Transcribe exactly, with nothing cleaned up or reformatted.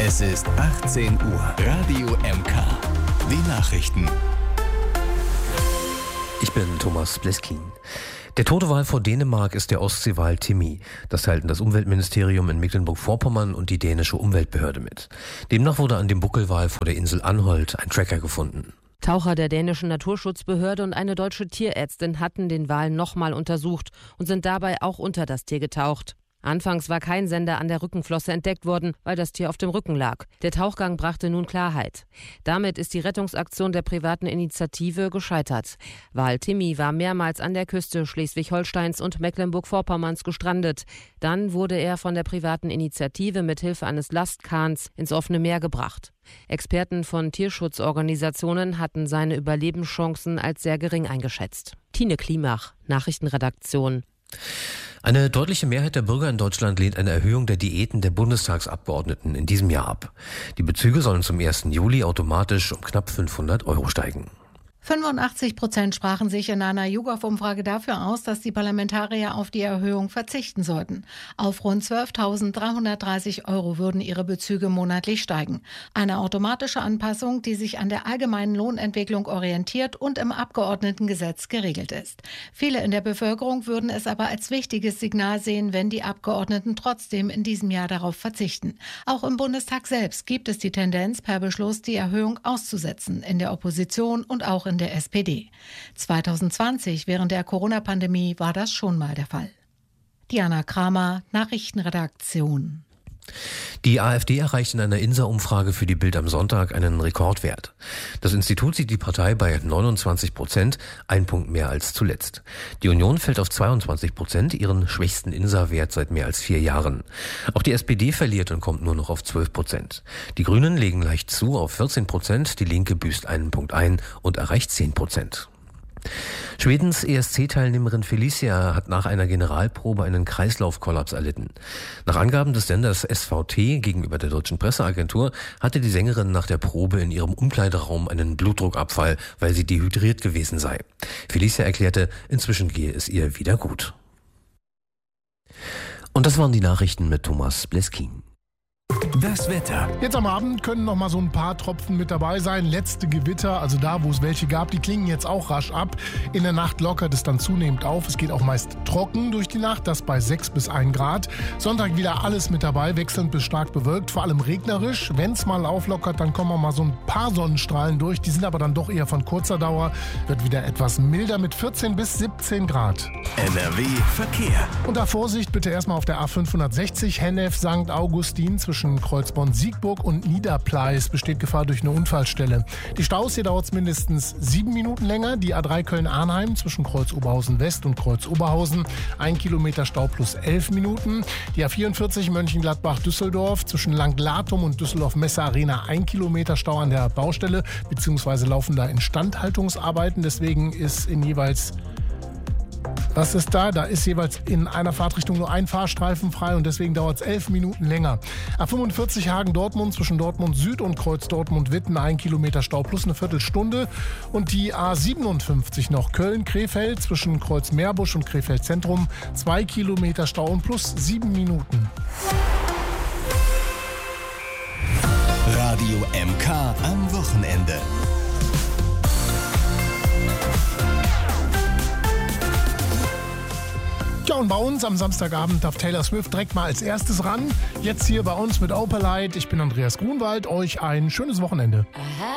Es ist achtzehn Uhr. Radio M K. Die Nachrichten. Ich bin Thomas Bleskin. Der tote Wal vor Dänemark ist der Ostseewal Timmy. Das teilten das Umweltministerium in Mecklenburg-Vorpommern und die dänische Umweltbehörde mit. Demnach wurde an dem Buckelwal vor der Insel Anholt ein Tracker gefunden. Taucher der dänischen Naturschutzbehörde und eine deutsche Tierärztin hatten den Wal nochmal untersucht und sind dabei auch unter das Tier getaucht. Anfangs war kein Sender an der Rückenflosse entdeckt worden, weil das Tier auf dem Rücken lag. Der Tauchgang brachte nun Klarheit. Damit ist die Rettungsaktion der privaten Initiative gescheitert. Wal Timmy war mehrmals an der Küste Schleswig-Holsteins und Mecklenburg-Vorpommerns gestrandet. Dann wurde er von der privaten Initiative mit Hilfe eines Lastkahns ins offene Meer gebracht. Experten von Tierschutzorganisationen hatten seine Überlebenschancen als sehr gering eingeschätzt. Tine Klimach, Nachrichtenredaktion. Eine deutliche Mehrheit der Bürger in Deutschland lehnt eine Erhöhung der Diäten der Bundestagsabgeordneten in diesem Jahr ab. Die Bezüge sollen zum ersten Juli automatisch um knapp fünfhundert Euro steigen. fünfundachtzig Prozent sprachen sich in einer YouGov-Umfrage dafür aus, dass die Parlamentarier auf die Erhöhung verzichten sollten. Auf rund zwölftausenddreihundertdreißig Euro würden ihre Bezüge monatlich steigen. Eine automatische Anpassung, die sich an der allgemeinen Lohnentwicklung orientiert und im Abgeordnetengesetz geregelt ist. Viele in der Bevölkerung würden es aber als wichtiges Signal sehen, wenn die Abgeordneten trotzdem in diesem Jahr darauf verzichten. Auch im Bundestag selbst gibt es die Tendenz, per Beschluss die Erhöhung auszusetzen, in der Opposition und auch in der S P D. zwanzig zwanzig, während der Corona-Pandemie, war das schon mal der Fall. Diana Kramer, Nachrichtenredaktion. Die AfD erreicht in einer Insa-Umfrage für die Bild am Sonntag einen Rekordwert. Das Institut sieht die Partei bei neunundzwanzig Prozent, ein Punkt mehr als zuletzt. Die Union fällt auf zweiundzwanzig Prozent, ihren schwächsten Insa-Wert seit mehr als vier Jahren. Auch die S P D verliert und kommt nur noch auf zwölf Prozent. Die Grünen legen leicht zu auf vierzehn Prozent, die Linke büßt einen Punkt ein und erreicht zehn Prozent. Schwedens E S C-Teilnehmerin Felicia hat nach einer Generalprobe einen Kreislaufkollaps erlitten. Nach Angaben des Senders S V T gegenüber der deutschen Presseagentur hatte die Sängerin nach der Probe in ihrem Umkleideraum einen Blutdruckabfall, weil sie dehydriert gewesen sei. Felicia erklärte, inzwischen gehe es ihr wieder gut. Und das waren die Nachrichten mit Thomas Bleskin. Das Wetter. Jetzt am Abend können noch mal so ein paar Tropfen mit dabei sein. Letzte Gewitter, also da, wo es welche gab, die klingen jetzt auch rasch ab. In der Nacht lockert es dann zunehmend auf. Es geht auch meist trocken durch die Nacht, das bei sechs bis ein Grad. Sonntag wieder alles mit dabei, wechselnd bis stark bewölkt, vor allem regnerisch. Wenn es mal auflockert, dann kommen auch mal so ein paar Sonnenstrahlen durch. Die sind aber dann doch eher von kurzer Dauer. Wird wieder etwas milder mit vierzehn bis siebzehn Grad. N R W Verkehr. Unter Vorsicht bitte erstmal auf der A fünfhundertsechzig Hennef Sankt Augustin zwischen Kreuzborn-Siegburg und Niederpleis besteht Gefahr durch eine Unfallstelle. Die Staus, hier dauert es mindestens sieben Minuten länger. Die A drei Köln-Arnheim zwischen Kreuz-Oberhausen West und Kreuz-Oberhausen. Ein Kilometer Stau plus elf Minuten. Die A vierundvierzig Mönchengladbach-Düsseldorf zwischen Langlatum und Düsseldorf-Messe-Arena. Ein Kilometer Stau an der Baustelle, beziehungsweise laufen da Instandhaltungsarbeiten. Deswegen ist in jeweils Was ist da? Da ist jeweils in einer Fahrtrichtung nur ein Fahrstreifen frei und deswegen dauert es elf Minuten länger. A fünfundvierzig Hagen-Dortmund zwischen Dortmund Süd und Kreuz Dortmund-Witten ein Kilometer Stau plus eine Viertelstunde. Und die A siebenundfünfzig noch Köln-Krefeld zwischen Kreuz Meerbusch und Krefeld Zentrum zwei Kilometer Stau und plus sieben Minuten. Radio M K am Wochenende. Ja, und bei uns am Samstagabend darf Taylor Swift direkt mal als erstes ran. Jetzt hier bei uns mit Opalite. Ich bin Andreas Grunwald. Euch ein schönes Wochenende. Aha.